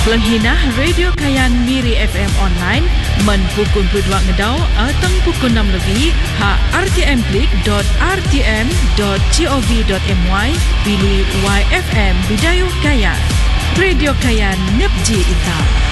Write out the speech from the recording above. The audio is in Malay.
Pelenghinah Radio Kayan Miri FM online men pukul 22 ngedau atau pukul 6 lebih ha rtmklik.rtm.gov.my pilih YFM Bidayuh Kayan. Radio Kayan Nepji Ita.